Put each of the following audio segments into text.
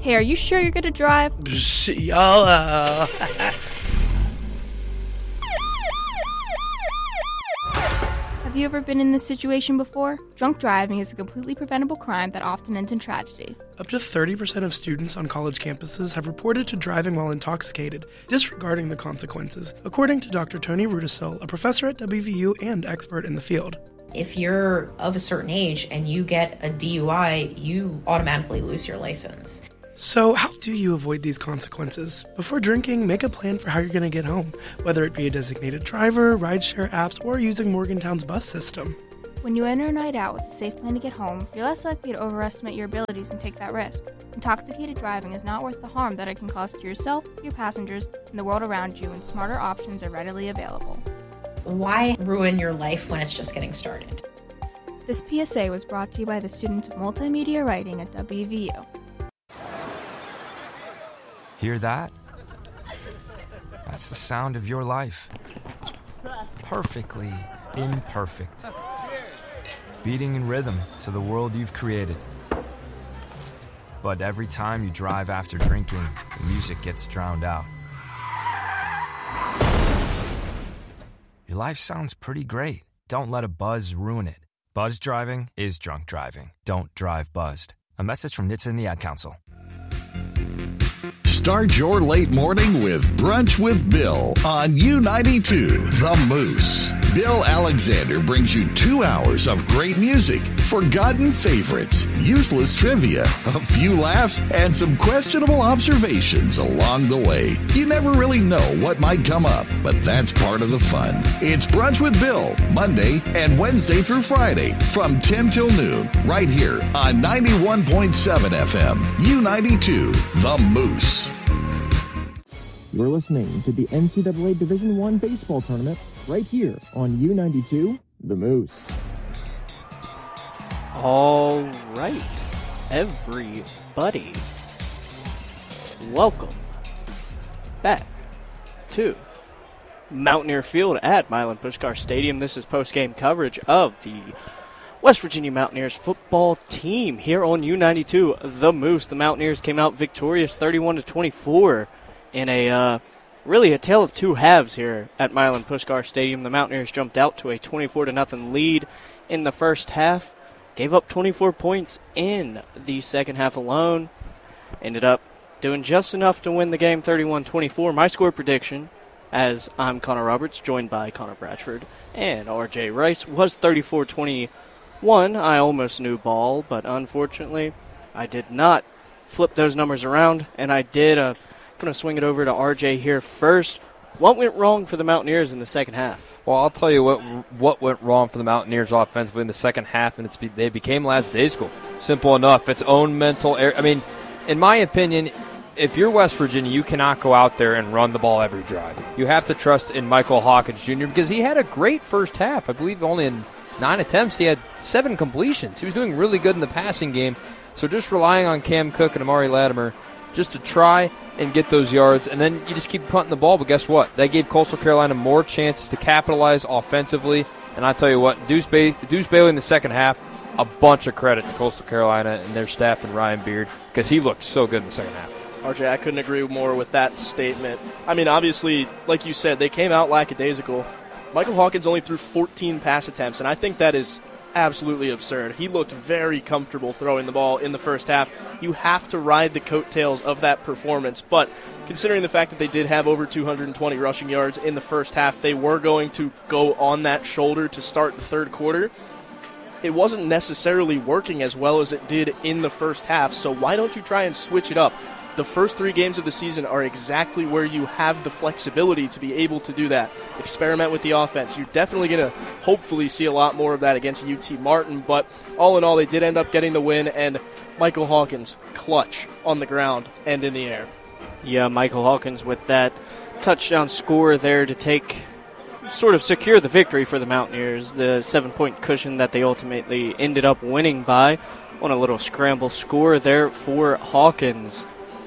Hey, are you sure you're going to drive? YOLO. Have you ever been in this situation before? Drunk driving is a completely preventable crime that often ends in tragedy. Up to 30% of students on college campuses have reported to driving while intoxicated, disregarding the consequences, according to Dr. Tony Rudisill, a professor at WVU and expert in the field. If you're of a certain age and you get a DUI, you automatically lose your license. So how do you avoid these consequences? Before drinking, make a plan for how you're going to get home, whether it be a designated driver, rideshare apps, or using Morgantown's bus system. When you enter a night out with a safe plan to get home, you're less likely to overestimate your abilities and take that risk. Intoxicated driving is not worth the harm that it can cause to yourself, your passengers, and the world around you, and smarter options are readily available. Why ruin your life when it's just getting started? This PSA was brought to you by the students of multimedia writing at WVU. Hear that? That's the sound of your life. Perfectly imperfect. Beating in rhythm to the world you've created. But every time you drive after drinking, the music gets drowned out. Your life sounds pretty great. Don't let a buzz ruin it. Buzz driving is drunk driving. Don't drive buzzed. A message from NHTSA and the Ad Council. Start your late morning with Brunch with Bill on U92, The Moose. Bill Alexander brings you 2 hours of great music, forgotten favorites, useless trivia, a few laughs, and some questionable observations along the way. You never really know what might come up, but that's part of the fun. It's Brunch with Bill, Monday and Wednesday through Friday from 10 till noon, right here on 91.7 FM, U92, The Moose. You're listening to the NCAA Division I baseball tournament right here on U92, The Moose. All right, everybody. Welcome back to Mountaineer Field at Milan Puskar Stadium. This is post-game coverage of the West Virginia Mountaineers football team here on U92, The Moose. The Mountaineers came out victorious 31-24 in really a tale of two halves here at Milan Puskar Stadium. The Mountaineers jumped out to a 24-0 lead in the first half, gave up 24 points in the second half alone, ended up doing just enough to win the game 31-24. My score prediction, as I'm Connor Roberts, joined by Connor Bratchford and R.J. Rice, was 34-21. I almost knew ball, but unfortunately I did not flip those numbers around, and I did going to swing it over to RJ here first. What went wrong for the Mountaineers in the second half? Well, I'll tell you what went wrong for the Mountaineers offensively in the second half, and they became lackadaisical. Simple enough. It's own mental error. I mean, in my opinion, if you're West Virginia, you cannot go out there and run the ball every drive. You have to trust in Michael Hawkins Jr. because he had a great first half. I believe only in 9 attempts he had 7 completions. He was doing really good in the passing game. So just relying on Cam Cook and Amari Latimer just to try and get those yards, and then you just keep punting the ball. But guess what? That gave Coastal Carolina more chances to capitalize offensively. And I tell you what, Deuce Bailey in the second half, a bunch of credit to Coastal Carolina and their staff and Ryan Beard because he looked so good in the second half. RJ, I couldn't agree more with that statement. I mean, obviously, like you said, they came out lackadaisical. Michael Hawkins only threw 14 pass attempts, and I think that is absolutely absurd. He looked very comfortable throwing the ball in the first half. You have to ride the coattails of that performance, but considering the fact that they did have over 220 rushing yards in the first half, they were going to go on that shoulder to start the third quarter. It wasn't necessarily working as well as it did in the first half, so why don't you try and switch it up? The first 3 games of the season are exactly where you have the flexibility to be able to do that. Experiment with the offense. You're definitely going to hopefully see a lot more of that against UT Martin, but all in all, they did end up getting the win, and Michael Hawkins, clutch on the ground and in the air. Yeah, Michael Hawkins with that touchdown score there to sort of secure the victory for the Mountaineers, the 7-point cushion that they ultimately ended up winning by on a little scramble score there for Hawkins.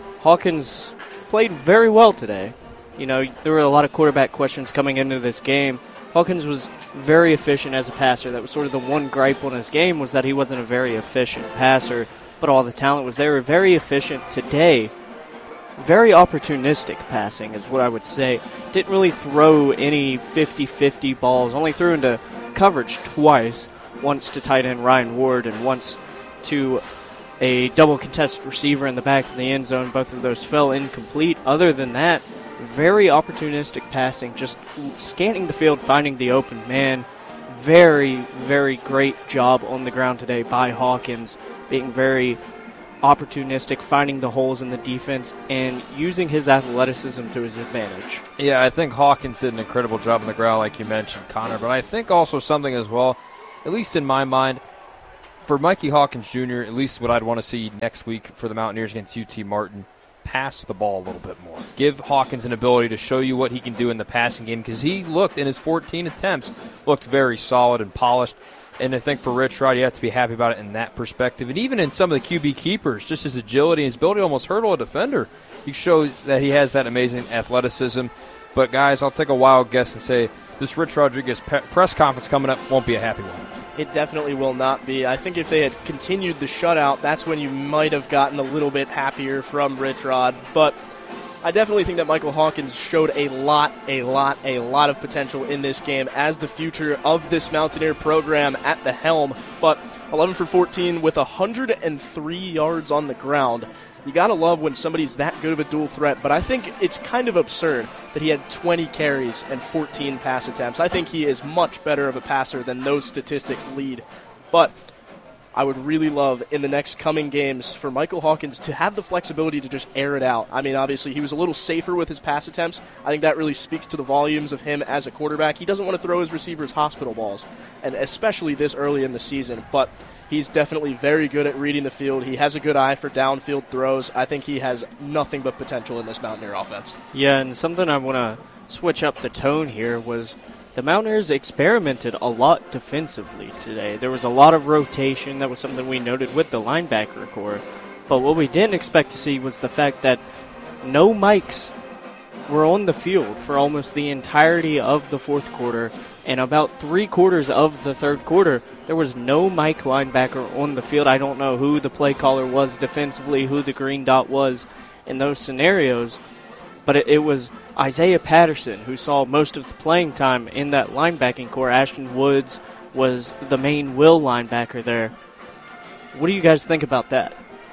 Hawkins played very well today. You know, there were a lot of quarterback questions coming into this game. Hawkins was very efficient as a passer. That was sort of the one gripe on his game, was that he wasn't a very efficient passer. but all the talent was there. Very efficient today. Very opportunistic passing is what I would say. Didn't really throw any 50-50 balls. Only threw into coverage twice. Once to tight end Ryan Ward and once to a double contested receiver in the back of the end zone. Both of those fell incomplete. Other than that, very opportunistic passing. Just scanning the field, finding the open man. Very, very great job on the ground today by Hawkins. Being very opportunistic, finding the holes in the defense, and using his athleticism to his advantage. Yeah, I think Hawkins did an incredible job on the ground, like you mentioned, Connor. But I think also something as well, at least in my mind, for Mikey Hawkins Jr., at least what I'd want to see next week for the Mountaineers against UT Martin, pass the ball a little bit more. Give Hawkins an ability to show you what he can do in the passing game, because he looked, in his 14 attempts, looked very solid and polished. And I think for Rich Rod, you have to be happy about it in that perspective. And even in some of the QB keepers, just his agility and his ability to almost hurdle a defender, he shows that he has that amazing athleticism. But, guys, I'll take a wild guess and say this Rich Rodriguez press conference coming up won't be a happy one. It definitely will not be. I think if they had continued the shutout, that's when you might have gotten a little bit happier from Rich Rod. But I definitely think that Michael Hawkins showed a lot of potential in this game as the future of this Mountaineer program at the helm. But 11 for 14 with 103 yards on the ground. You got to love when somebody's that good of a dual threat, but I think it's kind of absurd that he had 20 carries and 14 pass attempts. I think he is much better of a passer than those statistics lead. But I would really love in the next coming games for Michael Hawkins to have the flexibility to just air it out. I mean, obviously, he was a little safer with his pass attempts. I think that really speaks to the volumes of him as a quarterback. He doesn't want to throw his receivers hospital balls, and especially this early in the season. But he's definitely very good at reading the field. He has a good eye for downfield throws. I think he has nothing but potential in this Mountaineer offense. Yeah, and something I want to switch up the tone here was the Mountaineers experimented a lot defensively today. There was a lot of rotation. That was something we noted with the linebacker core. But what we didn't expect to see was the fact that no mics were on the field for almost the entirety of the fourth quarter. And about 3/4 of the third quarter, there was no Mike linebacker on the field. I don't know who the play caller was defensively, who the green dot was in those scenarios. But it was Isaiah Patterson who saw most of the playing time in that linebacking core. Ashton Woods was the main will linebacker there. What do you guys think about that?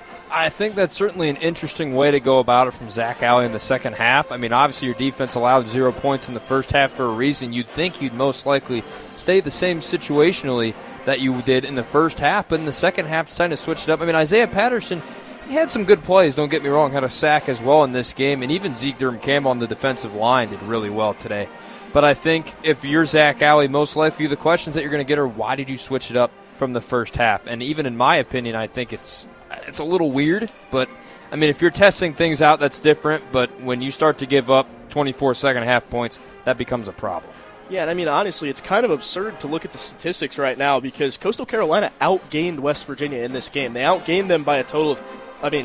I think that's certainly an interesting way to go about it from Zach Alley in the second half. I mean, obviously your defense allowed 0 points in the first half for a reason. You'd think you'd most likely stay the same situationally that you did in the first half, but in the second half, decided to switch it up. I mean, Isaiah Patterson, he had some good plays, don't get me wrong, had a sack as well in this game, and even Zeke Durham-Campbell on the defensive line did really well today. But I think if you're Zach Alley, most likely the questions that you're going to get are, why did you switch it up from the first half? And even in my opinion, I think it's a little weird, but I mean, if you're testing things out, that's different, but when you start to give up 24 second half points, that becomes a problem. Yeah, and I mean, honestly, it's kind of absurd to look at the statistics right now because Coastal Carolina outgained West Virginia in this game. They outgained them by a total of,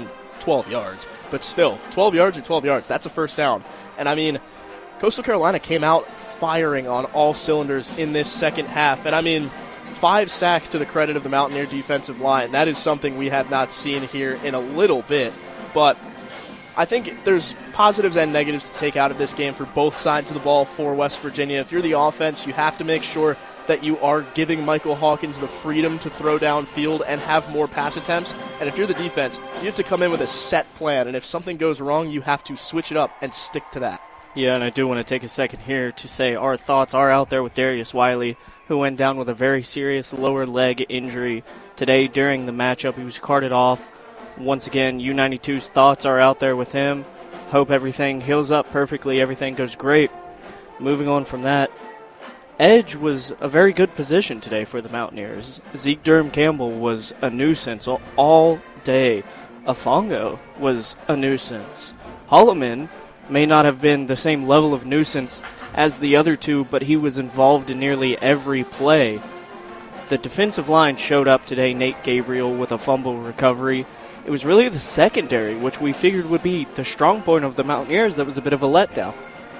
12 yards. But still, 12 yards or 12 yards, that's a first down. And I mean, Coastal Carolina came out firing on all cylinders in this second half. And I mean, 5 sacks to the credit of the Mountaineer defensive line. That is something we have not seen here in a little bit. But I think there's positives and negatives to take out of this game for both sides of the ball for West Virginia. If you're the offense, you have to make sure that you are giving Michael Hawkins the freedom to throw downfield and have more pass attempts. And if you're the defense, you have to come in with a set plan. And if something goes wrong, you have to switch it up and stick to that. Yeah, and I do want to take a second here to say our thoughts are out there with Darius Wiley, who went down with a very serious lower leg injury today during the matchup. He was carted off. Once again, U92's thoughts are out there with him. Hope everything heals up perfectly, everything goes great. Moving on from that, edge was a very good position today for the Mountaineers. Zeke Durham-Campbell was a nuisance all day. Afongo was a nuisance. Holloman may not have been the same level of nuisance as the other two, but he was involved in nearly every play. The defensive line showed up today. Nate Gabriel with a fumble recovery. It was really the secondary, which we figured would be the strong point of the Mountaineers, that was a bit of a letdown.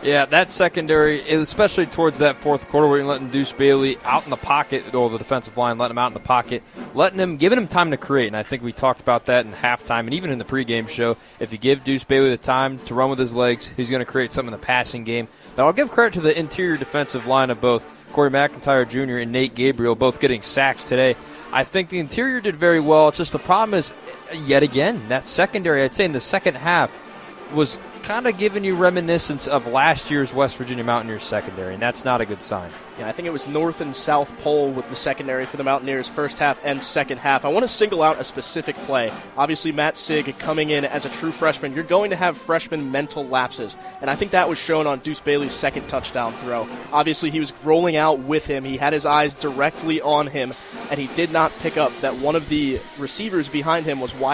Yeah, that secondary, especially towards that fourth quarter where you're letting Deuce Bailey out in the pocket, or the defensive line letting him out in the pocket, giving him time to create. And I think we talked about that in halftime and even in the pregame show. If you give Deuce Bailey the time to run with his legs, he's going to create something in the passing game. Now, I'll give credit to the interior defensive line of both Corey McIntyre Jr. and Nate Gabriel, both getting sacks today. I think the interior did very well. It's just the problem is, yet again, that secondary, I'd say in the second half, was kind of giving you reminiscence of last year's West Virginia Mountaineers secondary, and that's not a good sign. Yeah, I think it was North and South Pole with the secondary for the Mountaineers first half and second half. I want to single out a specific play. Obviously, Matt Sigg coming in as a true freshman. You're going to have freshman mental lapses, and I think that was shown on Deuce Bailey's second touchdown throw. Obviously, he was rolling out with him. He had his eyes directly on him, and he did not pick up that one of the receivers behind him was wide